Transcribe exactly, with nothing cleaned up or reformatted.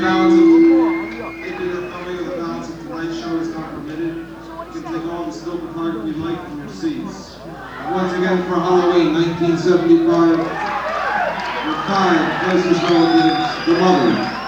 balance of, if you're coming or the balance of tonight's show is not permitted, you can take all the scope of part you like from your seats. Once again for Halloween nineteen seventy-five, with five closest relatives, the Mothers.